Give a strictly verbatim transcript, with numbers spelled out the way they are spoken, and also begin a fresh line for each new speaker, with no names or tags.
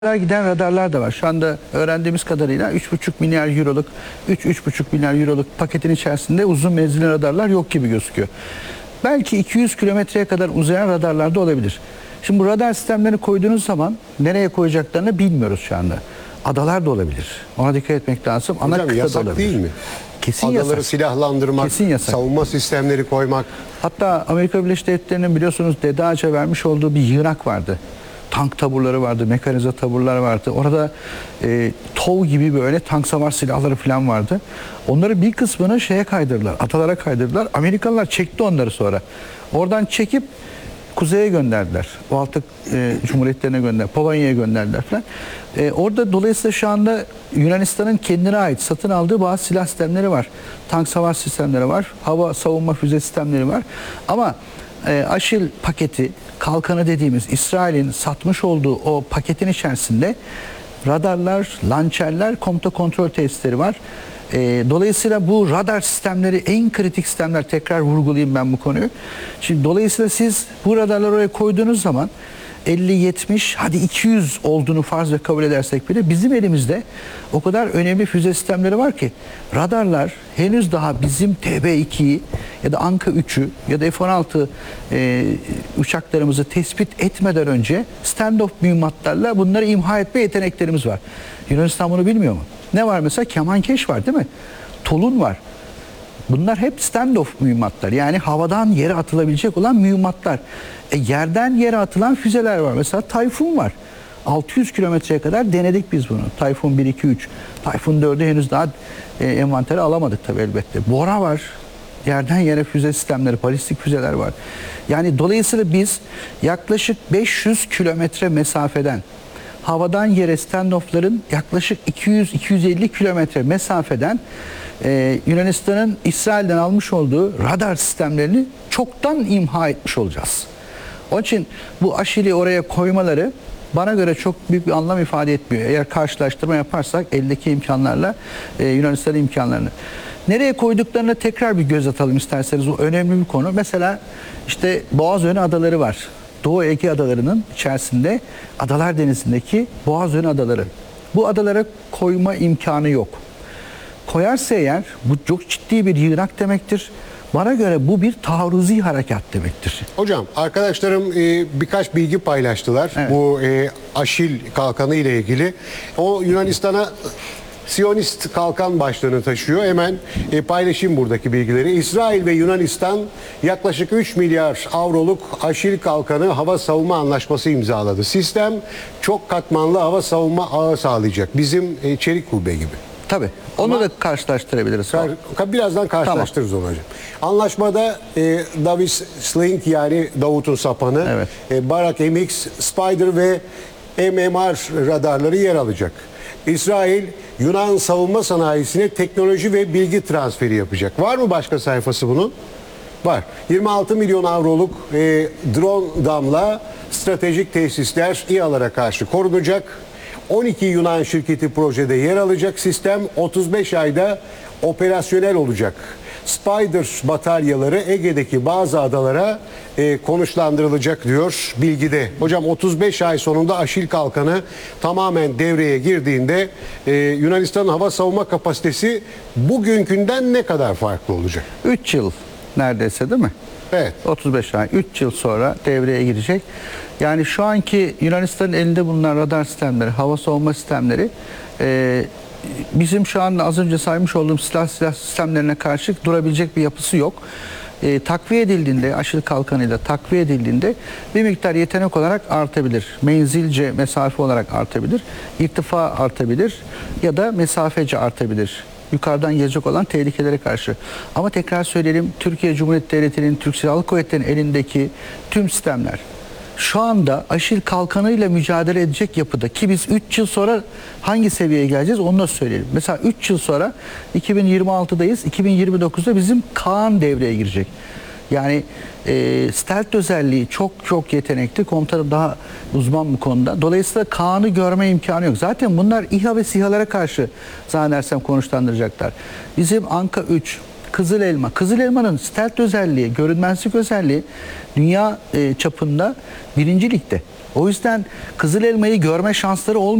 Giden radarlar da var. Şu anda öğrendiğimiz kadarıyla üç buçuk milyar euroluk, üç üç buçuk milyar euroluk paketin içerisinde uzun menzilli radarlar yok gibi gözüküyor. Belki iki yüz kilometreye kadar uzayan radarlar da olabilir. Şimdi bu radar sistemlerini koyduğunuz zaman nereye koyacaklarını bilmiyoruz şu anda. Adalar da olabilir. Ona dikkat etmek lazım. Ana
Hocam
kıta da
yasak
olabilir.
değil mi?
Kesin
Adaları
yasak.
silahlandırmak,
Kesin yasak.
savunma sistemleri koymak.
Hatta Amerika Birleşik Devletleri'nin biliyorsunuz Dede Ağaç'a vermiş olduğu bir yığınak vardı. Tank taburları vardı, mekanize taburlar vardı. Orada e, TOW gibi böyle tank savar silahları falan vardı. Onları bir kısmını şeye kaydırdılar, adalara kaydırdılar. Amerikalılar çekti onları sonra. Oradan çekip kuzeye gönderdiler. Baltık e, Cumhuriyetlerine gönderdiler, Polonya'ya gönderdiler falan. E, orada dolayısıyla şu anda Yunanistan'ın kendine ait satın aldığı bazı silah sistemleri var. Tank savar sistemleri var, hava savunma füze sistemleri var. Ama e, Aşil paketi, kalkanı dediğimiz İsrail'in satmış olduğu o paketin içerisinde radarlar, lançerler, komuta kontrol tesisleri var. E, dolayısıyla bu radar sistemleri en kritik sistemler, tekrar vurgulayayım ben bu konuyu. Şimdi dolayısıyla siz bu radarları oraya koyduğunuz zaman elli yetmiş hadi iki yüz olduğunu farz ve kabul edersek bile bizim elimizde o kadar önemli füze sistemleri var ki radarlar henüz daha bizim T B ikiyi ya da Anka üçü ya da F on altı e, uçaklarımızı tespit etmeden önce standoff mühimmatlarla bunları imha etme yeteneklerimiz var. Yunanistan bunu bilmiyor mu? Ne var mesela? Kemankeş var değil mi? Tolun var. Bunlar hep standoff mühimmatlar. Yani havadan yere atılabilecek olan mühimmatlar. E, yerden yere atılan füzeler var. Mesela Tayfun var. altı yüz kilometreye kadar denedik biz bunu. Tayfun bir, iki, üç. Tayfun dördü henüz daha e, envantere alamadık tabii elbette. Bora var. Yerden yere füze sistemleri, balistik füzeler var. Yani dolayısıyla biz yaklaşık beş yüz kilometre mesafeden havadan yere standoffların yaklaşık iki yüz iki yüz elli kilometre mesafeden e, Yunanistan'ın İsrail'den almış olduğu radar sistemlerini çoktan imha etmiş olacağız. Onun için bu Aşil'i oraya koymaları bana göre çok büyük bir anlam ifade etmiyor. Eğer karşılaştırma yaparsak eldeki imkanlarla e, Yunanistan'ın imkanlarını. Nereye koyduklarına tekrar bir göz atalım isterseniz. O önemli bir konu. Mesela işte Boğazönü adaları var. Doğu Ege adalarının içerisinde Adalar Denizi'ndeki Boğazönü adaları. Bu adalara koyma imkanı yok. Koyarsa eğer bu çok ciddi bir yığınak demektir. Bana göre bu bir taarruzi harekat demektir.
Hocam arkadaşlarım e, birkaç bilgi paylaştılar.
Evet.
Bu e, Aşil kalkanı ile ilgili. O Yunanistan'a Siyonist kalkan başlığını taşıyor. Hemen e, paylaşayım buradaki bilgileri. İsrail ve Yunanistan yaklaşık üç milyar avroluk Aşil kalkanı hava savunma anlaşması imzaladı. Sistem çok katmanlı hava savunma ağı sağlayacak. Bizim e, çelik kubbe gibi.
Tabii. Onu
Ama
da karşılaştırabiliriz.
Kar, birazdan karşılaştırırız onu hocam. Anlaşmada e, Davis Sling yani Davut'un sapanı,
Evet.
e, Barak M X, Spider ve M M R radarları yer alacak. İsrail, Yunan savunma sanayisine teknoloji ve bilgi transferi yapacak. Var mı başka sayfası bunun? Var. yirmi altı milyon avroluk e, drone damla stratejik tesisler İHA'lara karşı korunacak. on iki Yunan şirketi projede yer alacak. Sistem otuz beş ayda operasyonel olacak. Spider bataryaları Ege'deki bazı adalara e, konuşlandırılacak diyor bilgide. Hocam otuz beş ay sonunda Aşil kalkanı tamamen devreye girdiğinde e, Yunanistan'ın hava savunma kapasitesi bugünkünden ne kadar farklı olacak?
üç yıl neredeyse değil mi?
Evet.
otuz beş ay, üç yıl sonra devreye girecek. Yani şu anki Yunanistan'ın elinde bulunan radar sistemleri, hava savunma sistemleri e, bizim şu anda az önce saymış olduğum silah silah sistemlerine karşı durabilecek bir yapısı yok. E, takviye edildiğinde, Aşil kalkanıyla takviye edildiğinde bir miktar yetenek olarak artabilir. Menzilce, mesafe olarak artabilir. İrtifa artabilir ya da mesafece artabilir. Yukarıdan gelecek olan tehlikelere karşı. Ama tekrar söyleyelim, Türkiye Cumhuriyeti Devleti'nin, Türk Silahlı Kuvvetleri'nin elindeki tüm sistemler şu anda Aşil kalkanıyla mücadele edecek yapıda, ki biz üç yıl sonra hangi seviyeye geleceğiz onu da söyleyelim. Mesela üç yıl sonra iki bin yirmi altıdayız. iki bin yirmi dokuzda bizim Kaan devreye girecek. Yani e, stealth özelliği çok çok yetenekli. Komutanım daha uzman bu konuda. Dolayısıyla Kaan'ı görme imkanı yok. Zaten bunlar İHA ve SİHA'lara karşı zannedersem konuşlandıracaklar. Bizim Anka üç, Kızıl Elma. Kızıl Elma'nın stealth özelliği, görünmezlik özelliği dünya e, çapında birinci ligde. O yüzden Kızıl Elma'yı görme şansları olmuyor.